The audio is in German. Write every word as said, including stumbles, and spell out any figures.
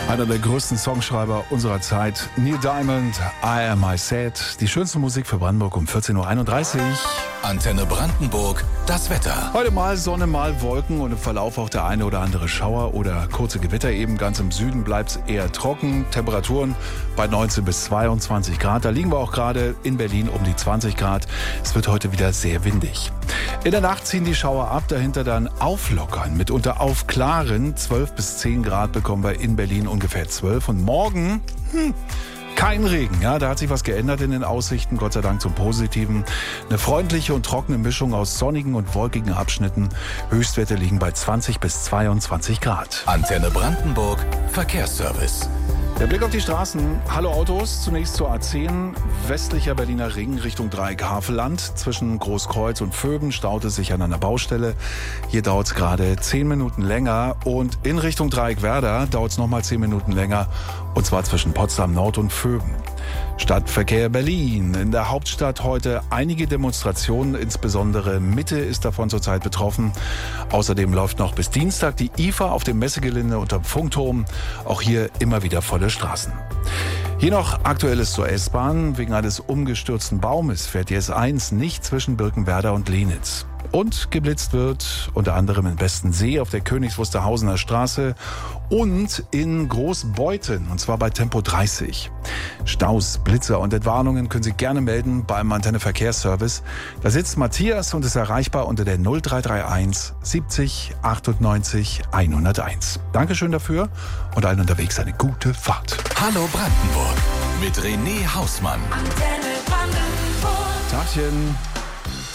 Einer der größten Songschreiber unserer Zeit, Neil Diamond, I Am I Sad. Die schönste Musik für Brandenburg um vierzehn Uhr einunddreißig. Antenne Brandenburg, das Wetter. Heute mal Sonne, mal Wolken und im Verlauf auch der eine oder andere Schauer oder kurze Gewitter eben. Ganz im Süden bleibt es eher trocken. Temperaturen bei neunzehn bis zweiundzwanzig Grad. Da liegen wir auch gerade in Berlin um die zwanzig Grad. Es wird heute wieder sehr windig. In der Nacht ziehen die Schauer ab, dahinter dann auflockern. Mitunter aufklaren. zwölf bis zehn Grad bekommen wir in Berlin ungefähr zwölf. Und morgen, hm, kein Regen, ja, da hat sich was geändert in den Aussichten, Gott sei Dank zum Positiven. Eine freundliche und trockene Mischung aus sonnigen und wolkigen Abschnitten. Höchstwerte liegen bei zwanzig bis zweiundzwanzig Grad. Antenne Brandenburg, Verkehrsservice. Der Blick auf die Straßen. Hallo Autos, zunächst zur A zehn, westlicher Berliner Ring Richtung Dreieck Havelland. Zwischen Großkreuz und Vöben staut es sich an einer Baustelle. Hier dauert es gerade zehn Minuten länger. Und in Richtung Dreieck Werder dauert es nochmal zehn Minuten länger. Und zwar zwischen Potsdam Nord und Vöben. Stadtverkehr Berlin. In der Hauptstadt heute einige Demonstrationen, insbesondere Mitte ist davon zurzeit betroffen. Außerdem läuft noch bis Dienstag die I F A auf dem Messegelände unterm Funkturm. Auch hier immer wieder volle Straßen. Hier noch Aktuelles zur S-Bahn. Wegen eines umgestürzten Baumes fährt die S eins nicht zwischen Birkenwerder und Lenitz. Und geblitzt wird unter anderem in Bestensee auf der Königs Wusterhausener Straße und in Großbeuthen, und zwar bei Tempo dreißig. Staus, Blitzer und Entwarnungen können Sie gerne melden beim Antenne Verkehrsservice. Da sitzt Matthias und ist erreichbar unter der null drei drei eins siebzig achtundneunzig hunderteins. Dankeschön dafür und allen unterwegs eine gute Fahrt. Hallo Brandenburg mit René Hausmann. Antenne Brandenburg. Tagchen.